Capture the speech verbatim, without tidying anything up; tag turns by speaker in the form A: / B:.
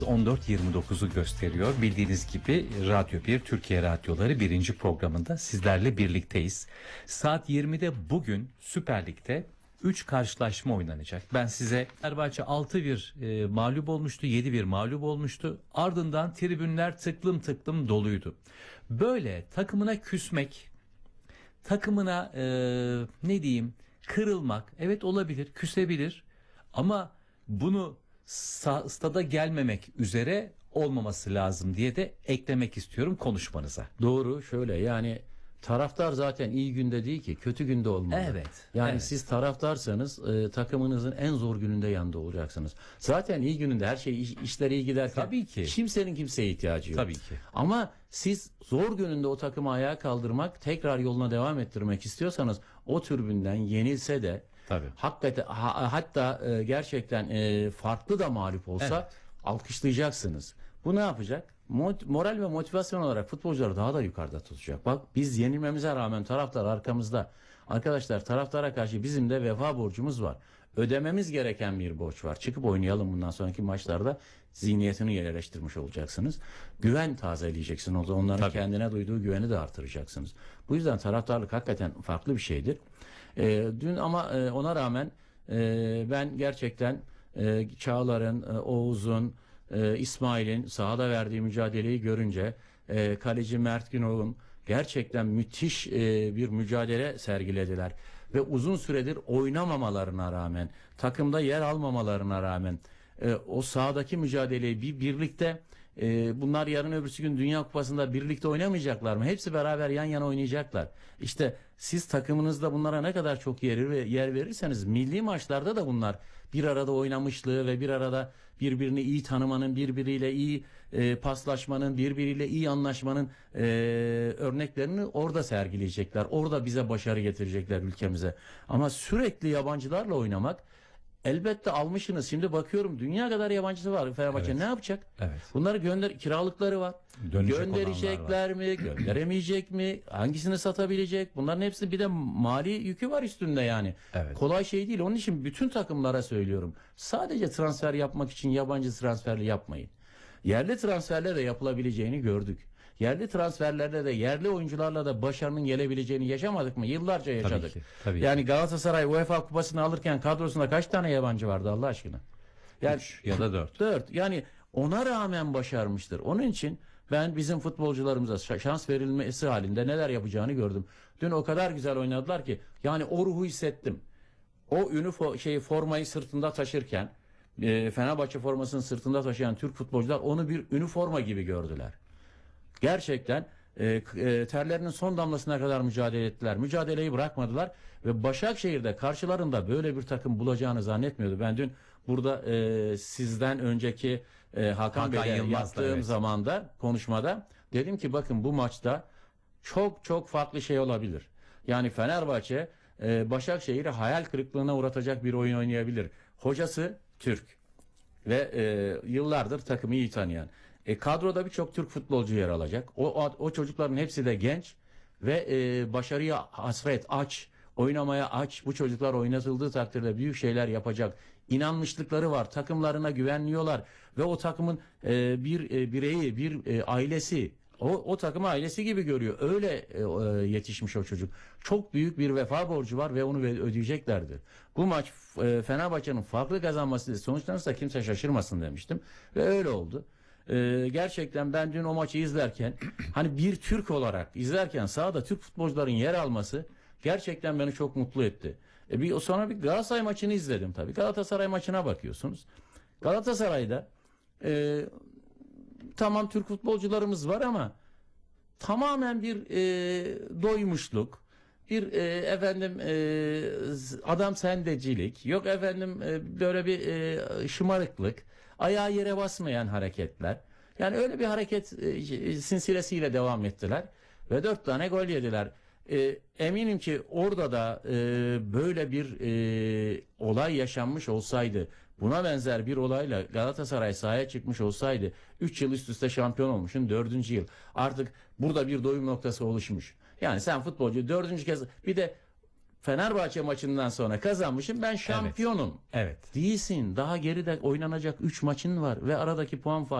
A: on dört yirmi dokuzu gösteriyor. Bildiğiniz gibi Radyo bir Türkiye Radyoları birinci programında sizlerle birlikteyiz. Saat yirmide bugün Süper Lig'de üç karşılaşma oynanacak. Ben size Fenerbahçe altı bir e, mağlup olmuştu, yedi bir mağlup olmuştu. Ardından tribünler tıklım tıklım doluydu. Böyle takımına küsmek, takımına e, ne diyeyim kırılmak, evet olabilir, küsebilir ama bunu stada gelmemek üzere olmaması lazım diye de eklemek istiyorum konuşmanıza.
B: Doğru, şöyle yani taraftar zaten iyi günde değil ki kötü günde olmalı.
A: Evet.
B: Yani
A: evet.
B: siz taraftarsanız e, takımınızın en zor gününde yanında olacaksınız. Zaten iyi gününde her şey iş, işler iyi giderken
A: Tabii ki.
B: kimsenin kimseye ihtiyacı yok.
A: Tabii ki.
B: Ama siz zor gününde o takımı ayağa kaldırmak, tekrar yoluna devam ettirmek istiyorsanız o tribünden yenilse de
A: Tabii.
B: hakikaten ha, hatta e, gerçekten e, farklı da mağlup olsa
A: Evet.
B: alkışlayacaksınız. Bu ne yapacak? Moral ve motivasyon olarak futbolcuları daha da yukarıda tutacak. Bak biz yenilmemize rağmen taraftar arkamızda. Arkadaşlar taraftara karşı bizim de vefa borcumuz var. Ödememiz gereken bir borç var. Çıkıp oynayalım bundan sonraki maçlarda zihniyetini yerleştirmiş olacaksınız. Güven tazeleyeceksiniz. Onların Tabii. kendine duyduğu güveni de artıracaksınız. Bu yüzden taraftarlık hakikaten farklı bir şeydir. E, dün ama e, ona rağmen e, ben gerçekten e, Çağlar'ın, e, Oğuz'un, e, İsmail'in sahada verdiği mücadeleyi görünce e, kaleci Mert Günok'un gerçekten müthiş e, bir mücadele sergilediler. Ve uzun süredir oynamamalarına rağmen, takımda yer almamalarına rağmen e, o sahadaki mücadeleyi bir birlikte e, bunlar yarın öbürsü gün Dünya Kupası'nda birlikte oynamayacaklar mı? Hepsi beraber yan yana oynayacaklar. İşte siz takımınızda bunlara ne kadar çok yer, yer verirseniz milli maçlarda da bunlar bir arada oynamışlığı ve bir arada birbirini iyi tanımanın, birbiriyle iyi e, paslaşmanın, birbiriyle iyi anlaşmanın e, örneklerini orada sergileyecekler. Orada bize başarı getirecekler ülkemize. Ama sürekli yabancılarla oynamak, elbette almışsınız. Şimdi bakıyorum dünya kadar yabancısı var Fenerbahçe.
A: Evet.
B: Ne yapacak?
A: Evet.
B: Bunları gönder kiralıkları var.
A: Dönecek
B: Gönderecekler
A: var.
B: mi? Gönderemeyecek mi? Hangisini satabilecek? Bunların hepsi bir de mali yükü var üstünde yani.
A: Evet.
B: Kolay şey değil. Onun için bütün takımlara söylüyorum. Sadece transfer yapmak için yabancı transferli yapmayın. Yerli transferler de yapılabileceğini gördük. Yerli transferlerde de yerli oyuncularla da başarının gelebileceğini yaşamadık mı? Yıllarca yaşadık.
A: Tabii ki, tabii
B: yani Galatasaray UEFA Kupası'nı alırken kadrosunda kaç tane yabancı vardı Allah aşkına? Yani
A: üç ya da dört.
B: dört. Yani ona rağmen başarmıştır. Onun için ben bizim futbolcularımıza şans verilmesi halinde neler yapacağını gördüm. Dün o kadar güzel oynadılar ki yani o ruhu hissettim. O ünifo şey formayı sırtında taşırken e, Fenerbahçe formasını sırtında taşıyan Türk futbolcular onu bir üniforma gibi gördüler. Gerçekten e, e, terlerinin son damlasına kadar mücadele ettiler. Mücadeleyi bırakmadılar ve Başakşehir'de karşılarında böyle bir takım bulacağını zannetmiyordu. Ben dün burada e, sizden önceki e, Hakan,
A: Hakan
B: Bey'le
A: Yılmaz'la,
B: yaptığım
A: evet.
B: zamanda konuşmada dedim ki bakın bu maçta çok çok farklı şey olabilir. Yani Fenerbahçe e, Başakşehir'i hayal kırıklığına uğratacak bir oyun oynayabilir. Hocası Türk ve e, yıllardır takımı iyi tanıyan. E, kadroda birçok Türk futbolcu yer alacak. O, o, o çocukların hepsi de genç ve e, başarıya hasret, aç, oynamaya aç. Bu çocuklar oynatıldığı takdirde büyük şeyler yapacak. İnanmışlıkları var, takımlarına güvenliyorlar ve o takımın e, bir e, bireyi, bir e, ailesi, o, o takımı ailesi gibi görüyor. Öyle e, e, yetişmiş o çocuk. Çok büyük bir vefa borcu var ve onu ödeyeceklerdir. Bu maç e, Fenerbahçe'nin farklı kazanması sonuçlanırsa kimse şaşırmasın demiştim ve öyle oldu. Ee, gerçekten ben dün o maçı izlerken hani bir Türk olarak izlerken sahada Türk futbolcuların yer alması gerçekten beni çok mutlu etti. E bir sonra bir Galatasaray maçını izledim tabii. Galatasaray maçına bakıyorsunuz. Galatasaray'da e, tamam Türk futbolcularımız var ama tamamen bir e, doymuşluk, bir e, efendim e, adam sendecilik, yok efendim e, böyle bir e, şımarıklık, ayağı yere basmayan hareketler. Yani öyle bir hareket e, silsilesiyle devam ettiler ve dört tane gol yediler. E, eminim ki orada da e, böyle bir e, olay yaşanmış olsaydı, buna benzer bir olayla Galatasaray sahaya çıkmış olsaydı, üç yıl üst üste şampiyon olmuşsun, dördüncü yıl. Artık burada bir doyum noktası oluşmuş. Yani sen futbolcu dördüncü kez bir de Fenerbahçe maçından sonra kazanmışım, ben şampiyonum.
A: Evet.
B: Değilsin. Daha geride oynanacak üç maçın var ve aradaki puan farkı